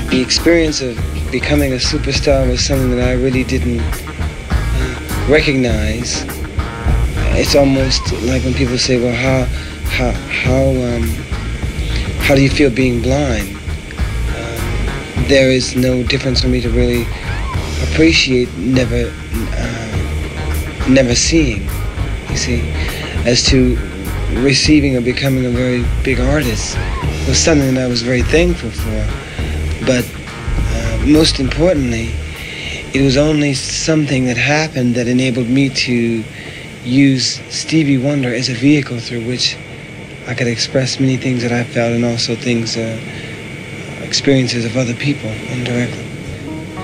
The experience of becoming a superstar was something that I really didn't recognize. It's almost like when people say, well, how do you feel being blind? There is no difference for me to really appreciate never seeing, you see. As to receiving or becoming a very big artist was something that I was very thankful for. But most importantly, it was only something that happened that enabled me to use Stevie Wonder as a vehicle through which I could express many things that I felt, and also things, experiences of other people indirectly.